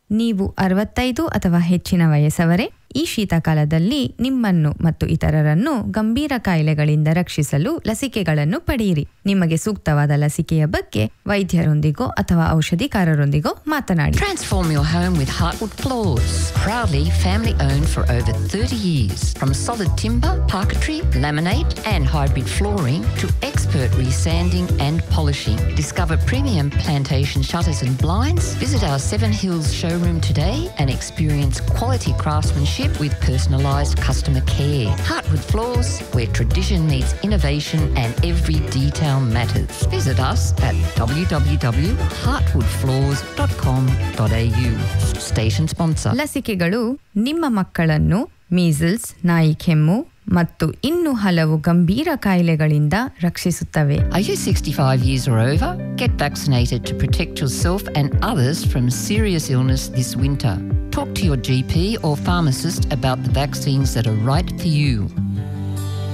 ನೀವು 65 ಅಥವಾ ಹೆಚ್ಚಿನ ವಯಸ್ಸವರೇ? ಈ ಶೀತಕಾಲದಲ್ಲಿ ನಿಮ್ಮನ್ನು ಮತ್ತು ಇತರರನ್ನು ಗಂಭೀರ ಕಾಯಿಲೆಗಳಿಂದ ರಕ್ಷಿಸಲು ಲಸಿಕೆಗಳನ್ನು ಪಡೆಯಿರಿ. ನಿಮಗೆ ಸೂಕ್ತವಾದ ಲಸಿಕೆಯ ಬಗ್ಗೆ ವೈದ್ಯರೊಂದಿಗೋ ಅಥವಾ ಔಷಧಿಕಾರರೊಂದಿಗೋ ಮಾತನಾಡಿ. Transform your home with Heartwood Floors. Proudly family owned for over 30 years. From solid timber, parquetry, laminate and hybrid flooring to expert resanding and polishing. Discover premium plantation shutters and blinds. Visit our Seven Hills showroom today and experience quality craftsmanship with personalised customer care. Heartwood Floors, where tradition meets innovation and every detail matters. Visit us at www.heartwoodfloors.com.au. Station sponsor. ಲಸಿಕೆಗಳು ನಿಮ್ಮ ಮಕ್ಕಳನ್ನು measles, ನಾಯಿ ಕೆಮ್ಮು ಮತ್ತು ಇನ್ನೂ ಹಲವು ಗಂಭೀರ ಕಾಯಿಲೆಗಳಿಂದ ರಕ್ಷಿಸುತ್ತವೆ. Are you 65 years or over? Get vaccinated to protect yourself and others from serious illness this winter. Talk to your GP or pharmacist about the vaccines that are right for you.